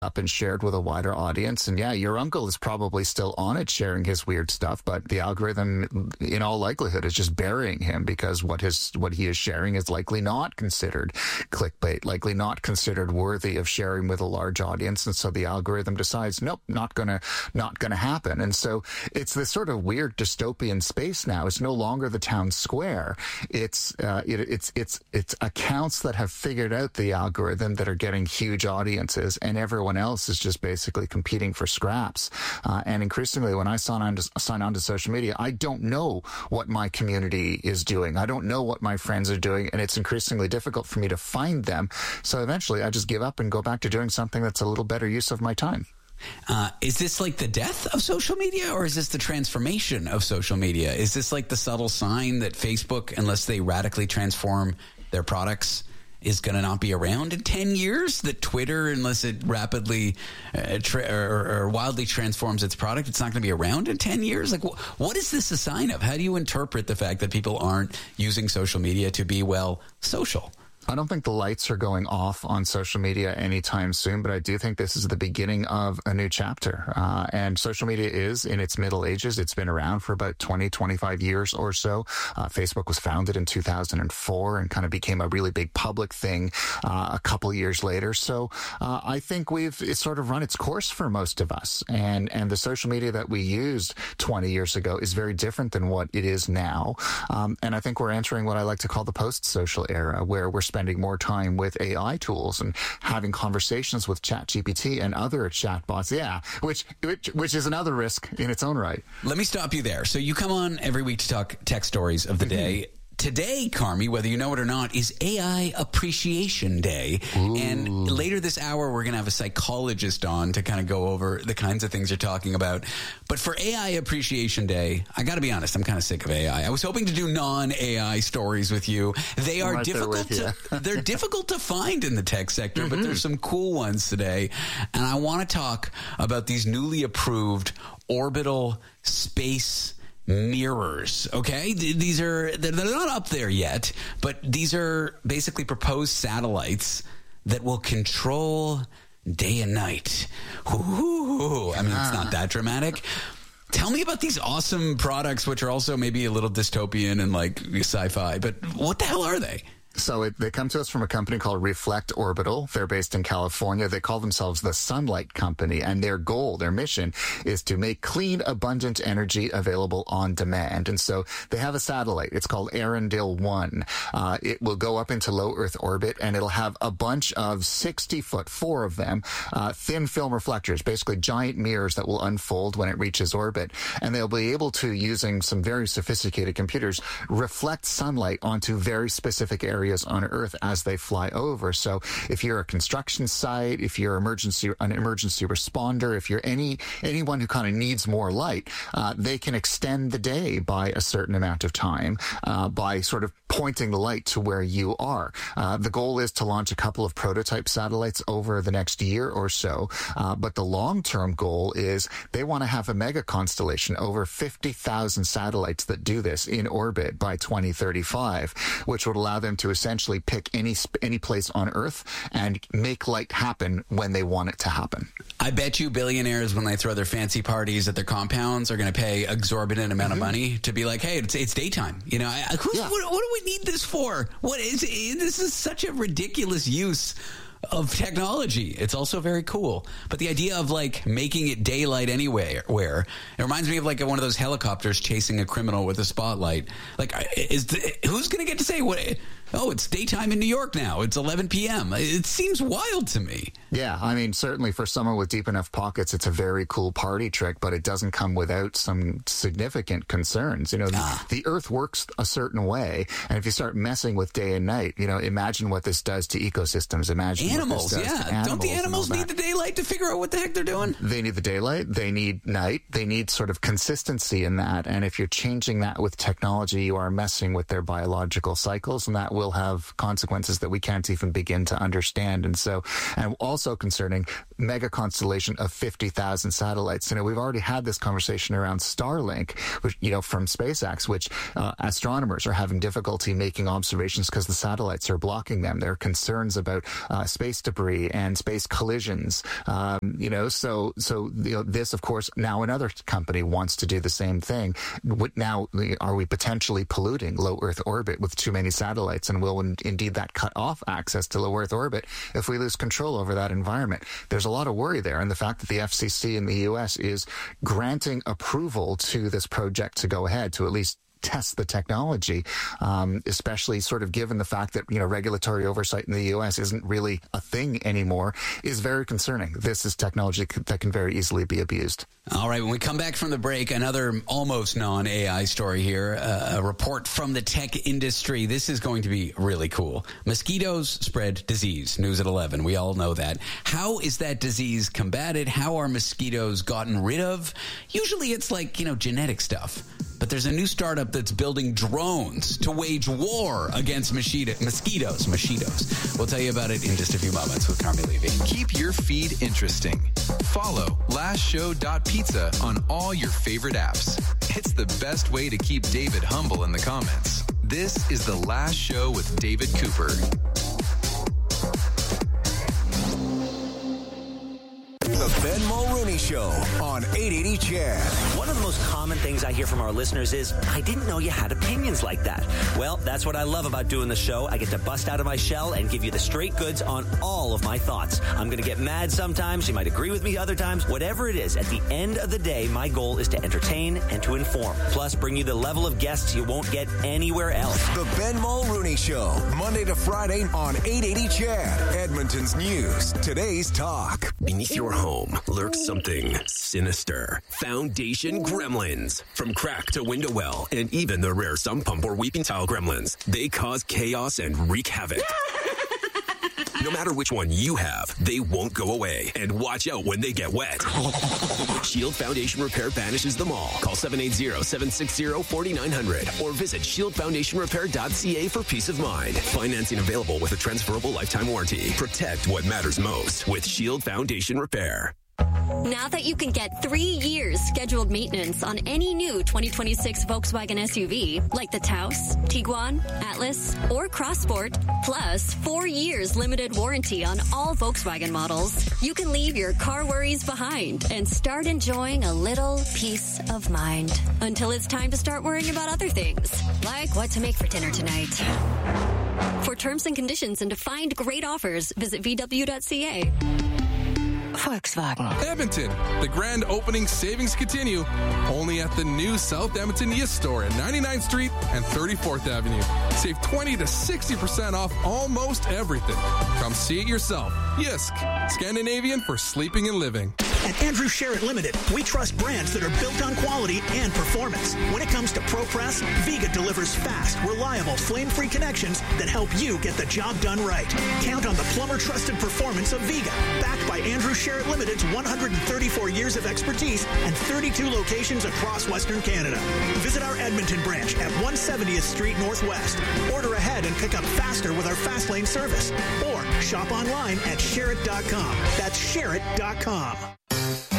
up and shared with a wider audience. And yeah, your uncle is probably still on it sharing his weird stuff, but the algorithm in all likelihood is just burying him because what he is sharing is likely not considered clickbait, likely not considered worthy of sharing with a large audience. And so the algorithm decides, nope, not gonna happen. And so it's this sort of weird dystopian space now. It's no longer the town square. It's accounts that have figured out the algorithm that are getting huge audiences, and everyone else is just basically competing for scraps. And increasingly, when I sign on to social media, I don't know what my community is doing. I don't know what my friends are doing, and it's increasingly difficult for me to find them. So eventually, I just give up and go back to doing something that's a little better use of my time. Is this like the death of social media, or is this the transformation of social media? Is this like the subtle sign that Facebook, unless they radically transform their products, is going to not be around in 10 years? That Twitter, unless it rapidly or wildly transforms its product, it's not going to be around in 10 years? Like, what is this a sign of? How do you interpret the fact that people aren't using social media to be, well, social? I don't think the lights are going off on social media anytime soon, but I do think this is the beginning of a new chapter. And social media is in its middle ages. It's been around for about 20, 25 years or so. Facebook was founded in 2004 and kind of became a really big public thing a couple years later. So I think it's sort of run its course for most of us. And the social media that we used 20 years ago is very different than what it is now. And I think we're entering what I like to call the post-social era, where we're spending more time with AI tools and having conversations with ChatGPT and other chatbots. Yeah, which is another risk in its own right. Let me stop you there. So you come on every week to talk tech stories of the day. Today, Carmi, whether you know it or not, is AI Appreciation Day. Ooh. And later this hour, we're going to have a psychologist on to kind of go over the kinds of things you're talking about. But for AI Appreciation Day, I got to be honest, I'm kind of sick of AI. I was hoping to do non-AI stories with you. They are they're difficult to find in the tech sector, but there's some cool ones today. And I want to talk about these newly approved orbital space mirrors. Okay, they're not up there yet, but these are basically proposed satellites that will control day and night. Ooh, I mean, it's not that dramatic. Tell me about these awesome products, which are also maybe a little dystopian and like sci-fi, but what the hell are they? So they come to us from a company called Reflect Orbital. They're based in California. They call themselves the Sunlight Company, and their goal, their mission, is to make clean, abundant energy available on demand. And so they have a satellite. It's called Arendelle 1. It will go up into low Earth orbit, and it'll have a bunch of 60-foot, 4 of them, thin film reflectors, basically giant mirrors that will unfold when it reaches orbit. And they'll be able to, using some very sophisticated computers, reflect sunlight onto very specific areas on Earth as they fly over. So if you're a construction site, if you're an emergency responder, if you're anyone who kind of needs more light, they can extend the day by a certain amount of time by sort of pointing the light to where you are. The goal is to launch a couple of prototype satellites over the next year or so. But the long-term goal is they want to have a mega constellation, over 50,000 satellites that do this in orbit by 2035, which would allow them to essentially pick any place on Earth and make light happen when they want it to happen. I bet you billionaires, when they throw their fancy parties at their compounds, are going to pay exorbitant amount of money to be like, hey, it's daytime. You know, what do we need this for? This is such a ridiculous use of technology. It's also very cool. But the idea of like making it daylight anywhere, where it reminds me of like one of those helicopters chasing a criminal with a spotlight. Like, who's going to get to say what? Oh, it's daytime in New York now. It's 11 p.m. It seems wild to me. Yeah, I mean, certainly for someone with deep enough pockets, it's a very cool party trick, but it doesn't come without some significant concerns. You know, the Earth works a certain way, and if you start messing with day and night, you know, imagine what this does to ecosystems. Imagine animals, what this does to animals. Don't the animals need the daylight to figure out what the heck they're doing? They need the daylight. They need night. They need sort of consistency in that, and if you're changing that with technology, you are messing with their biological cycles, and that will have consequences that we can't even begin to understand. And also concerning mega constellation of 50,000 satellites. We've already had this conversation around Starlink, which, from SpaceX, which astronomers are having difficulty making observations because the satellites are blocking them. There are concerns about space debris and space collisions. This, of course, now another company wants to do the same thing. Now, are we potentially polluting low Earth orbit with too many satellites? And will indeed that cut off access to low Earth orbit if we lose control over that environment? There's a lot of worry there. And the fact that the FCC in the U.S. is granting approval to this project to go ahead, to at least test the technology, especially sort of given the fact that, regulatory oversight in the U.S. isn't really a thing anymore, is very concerning. This is technology that can very easily be abused. All right, when we come back from the break, another almost non-AI story here, a report from the tech industry. This is going to be really cool. Mosquitoes spread disease, news at 11. We all know that. How is that disease combated? How are mosquitoes gotten rid of? Usually it's like, genetic stuff. But there's a new startup that's building drones to wage war against mosquitoes. We'll tell you about it in just a few moments with Carmi Levy. Keep your feed interesting. Follow LastShow.pizza on all your favorite apps. It's the best way to keep David humble in the comments. This is The Last Show with David Cooper. The Ben Mulrooney Show on 880 CHED. One of the most common things I hear from our listeners is, I didn't know you had opinions like that. Well, that's what I love about doing the show. I get to bust out of my shell and give you the straight goods on all of my thoughts. I'm going to get mad sometimes. You might agree with me other times. Whatever it is, at the end of the day, my goal is to entertain and to inform. Plus, bring you the level of guests you won't get anywhere else. The Ben Mulrooney Show, Monday to Friday on 880 CHED. Edmonton's news, today's talk. Beneath your home lurks something sinister. Foundation gremlins. From crack to window well, and even the rare sump pump or weeping tile gremlins. They cause chaos and wreak havoc. No matter which one you have, they won't go away. And watch out when they get wet. Shield Foundation Repair banishes them all. Call 780-760-4900 or visit shieldfoundationrepair.ca for peace of mind. Financing available with a transferable lifetime warranty. Protect what matters most with Shield Foundation Repair. Now that you can get 3 years scheduled maintenance on any new 2026 Volkswagen SUV, like the Taos, Tiguan, Atlas, or Crossport, plus 4 years limited warranty on all Volkswagen models, you can leave your car worries behind and start enjoying a little peace of mind until it's time to start worrying about other things, like what to make for dinner tonight. For terms and conditions and to find great offers, visit VW.ca. Volkswagen. Edmonton, the grand opening savings continue only at the new South Edmonton Yis store at 99th Street and 34th Avenue. Save 20 to 60% off almost everything. Come see it yourself. Yisk, Scandinavian for sleeping and living. At Andrew Sherritt Limited, we trust brands that are built on quality and performance. When it comes to ProPress, Viga delivers fast, reliable, flame-free connections that help you get the job done right. Count on the plumber-trusted performance of Viga, backed by Andrew Sherritt Limited's 134 years of expertise and 32 locations across Western Canada. Visit our Edmonton branch at 170th Street Northwest. Order ahead and pick up faster with our Fast Lane service. Or shop online at Sherritt.com. That's Sherritt.com.